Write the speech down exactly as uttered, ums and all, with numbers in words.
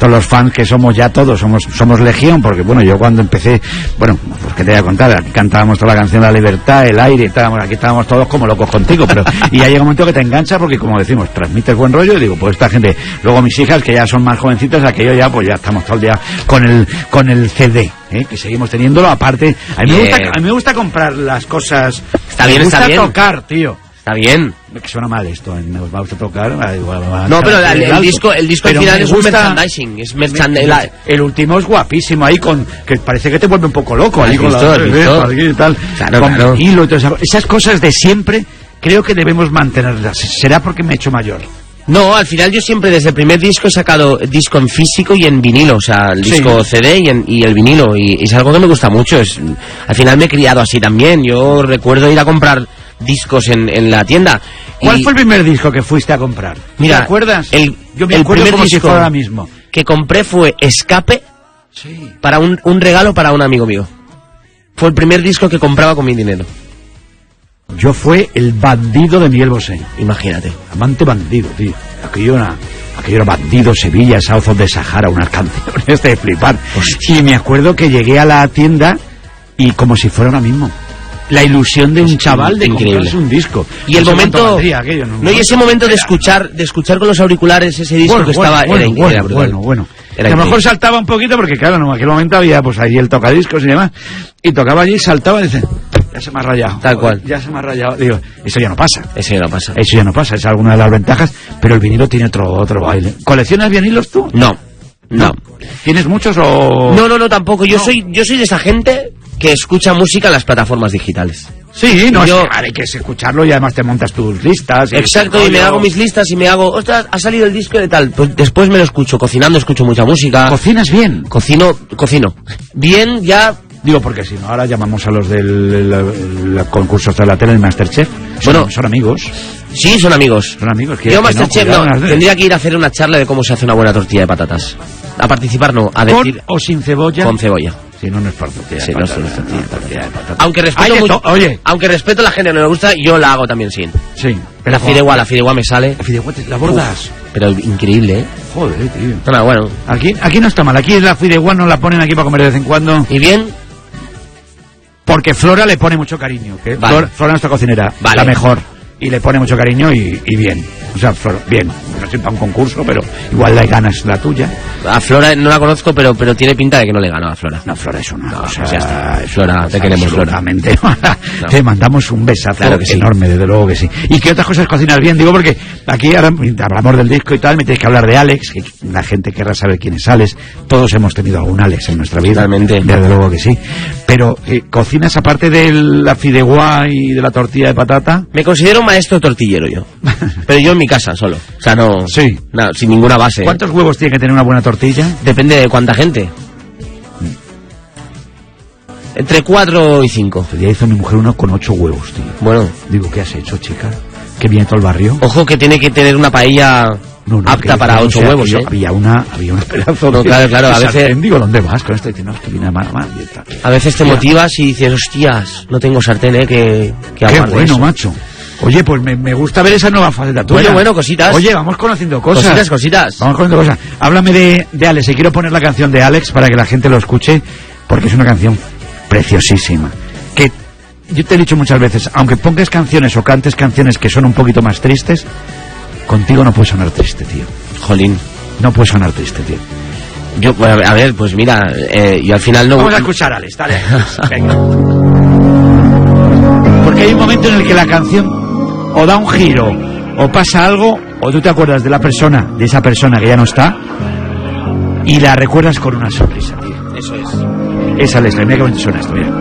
todos los fans que somos ya todos, somos somos legión, porque bueno, yo cuando empecé, bueno, pues que te voy a contar, aquí cantábamos toda la canción de La Libertad, El Aire, estábamos, aquí estábamos todos como locos contigo, pero y ya llega un momento que te engancha porque, como decimos, transmites buen rollo, y digo, pues esta gente, luego mis hijas que ya son más jovencitas, aquello ya, pues ya estamos todo el día con el con el C D, ¿eh? Que seguimos teniéndolo, aparte, a mí me gusta, a mí me gusta comprar las cosas, está bien, me gusta está bien. tocar, tío. Está bien. Que suena mal esto, ¿eh? Nos va a tocar. No, pero el, el disco, el disco al final es un merchandising. Es merchandising. El último es guapísimo ahí, con que parece que te vuelve un poco loco. Ahí con visto, la, visto. Aquí y tal. Claro, con claro. hilo y todo eso. Esas cosas de siempre creo que debemos mantenerlas. ¿Será porque me he hecho mayor? No, al final yo siempre desde el primer disco he sacado disco en físico y en vinilo, o sea, el disco sí. C D y, en, y el vinilo, y, y es algo que me gusta mucho. Es, al final me he criado así también. Yo recuerdo ir a comprar discos en, en la tienda. ¿Cuál y... fue el primer disco que fuiste a comprar? Mira, ¿te acuerdas? El, yo me el acuerdo primer como disco si fuera ahora mismo que compré fue Escape, sí. para un, un regalo para un amigo mío. Fue el primer disco que compraba con mi dinero. Yo fue El Bandido de Miguel Bosé. Imagínate. Amante bandido, tío. Aquello era, aquello era Bandido, Sevilla, South of the Sahara, unas canciones de flipar. Hostia. Y me acuerdo que llegué a la tienda y como si fuera ahora mismo. La ilusión de un chaval de increíble. comprarse un disco. Y el no momento, aquello, no, no, y ese momento de escuchar, de escuchar con los auriculares ese disco bueno, que estaba, bueno, era, bueno, era brutal. Bueno, bueno. Era que a lo mejor increíble. saltaba un poquito porque claro, en aquel momento había pues ahí el tocadiscos y demás. Y tocaba allí, saltaba y dice, ya se me ha rayado. Tal cual. Ya se me ha rayado. Digo, eso ya no pasa. Eso ya no pasa. Eso ya no pasa, es alguna de las ventajas, pero el vinilo tiene otro otro baile. ¿Coleccionas vinilos tú? No. No. no. ¿Tienes muchos o...? No, no, no, tampoco. Yo no. soy yo soy de esa gente que escucha música en las plataformas digitales. Sí, no, yo... es que, hay que escucharlo y además te montas tus listas. Y exacto, y me hago mis listas y me hago... Ostras, ha salido el disco de tal. Pues después me lo escucho. Cocinando escucho mucha música. ¿Cocinas bien? Cocino, cocino. Bien, ya... Digo, porque si no, ahora llamamos a los del concurso de la tele, el Masterchef. Son, Bueno, son amigos. Sí, son amigos. Son amigos. Yo Masterchef no, no, tendría que ir a hacer una charla de cómo se hace una buena tortilla de patatas. A participar no, a decir... ¿Con o sin cebolla? Con cebolla. Si no, no es por tortilla sí, de patatas. No es tortilla, no, tortilla de patatas. Aunque respeto, mucho, oye. aunque respeto a la gente que no me gusta, yo la hago también sin. Sí. La fideuá, la fideuá me sale. La fideuá, ¿la bordas? Uf, pero increíble, ¿eh? Joder, tío. No, bueno. Aquí, aquí no está mal. Aquí la fideuá nos la ponen aquí para comer de vez en cuando. ¿Y bien? Porque Flora le pone mucho cariño. ¿Okay? Vale. Flora, Flora, nuestra cocinera, vale. La mejor. Y le pone mucho cariño y, y bien. O sea, Flora, bien. No sé para un concurso, pero igual la ganas la tuya. A Flora no la conozco, pero pero tiene pinta de que no le gano a Flora. No, Flora es una no, cosa... Pues ya está. Es Flora, una te queremos, Flora. No. Te mandamos un besazo claro que sí. enorme, desde luego que sí. ¿Y qué otras cosas cocinas bien? Digo, porque aquí ahora hablamos del disco y tal, me tienes que hablar de Alex, que la gente querrá saber quién es Alex. Todos hemos tenido algún Alex en nuestra vida. Totalmente. Desde luego que sí. Pero, eh, ¿cocinas aparte de la fideuá y de la tortilla de patata? Me considero un maestro tortillero yo. Pero yo en mi casa solo. O sea, no... Sí. No, sin ninguna base. ¿Cuántos huevos tiene que tener una buena tortilla? Depende de cuánta gente. Entre cuatro y cinco. El día hizo mi mujer uno con ocho huevos, tío. Bueno. Digo, ¿qué has hecho, chica? ¿Que viene todo el barrio? Ojo que tiene que tener una paella no, no, apta para ocho o sea, huevos, yo, ¿eh? Había una, había un pedazo no, de... claro, claro, a veces... Sartén, digo, ¿dónde vas con esto? Y dice, no, es que viene a mano, y tal. A veces te motivas y dices, hostias, no tengo sartén, ¿eh? Que, que Qué bueno, eso. macho. Oye, pues me, me gusta ver esa nueva faceta tuya. Bueno, bueno, cositas. Oye, vamos conociendo cosas. Cositas, cositas. Vamos conociendo cosas. Háblame de, de Alex, y quiero poner la canción de Alex para que la gente lo escuche, porque es una canción preciosísima. Que yo te he dicho muchas veces, aunque pongas canciones o cantes canciones que son un poquito más tristes, contigo no puede sonar triste, tío. Jolín. No puede sonar triste, tío. Yo, bueno, a ver, pues mira, eh, yo al final no... Vamos a escuchar a Alex, dale. Venga. Porque hay un momento en el que la canción o da un giro, o pasa algo, o tú te acuerdas de la persona, de esa persona que ya no está, y la recuerdas con una sonrisa, tío. Eso es. Esa Alex, mira que bonito suena esto, mira.